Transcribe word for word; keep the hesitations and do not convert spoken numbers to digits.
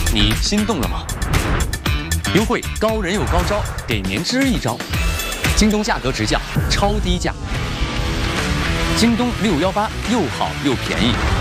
你心动了吗？优惠高人有高招，给您支一招。京东价格直降，超低价。京东六幺八又好又便宜。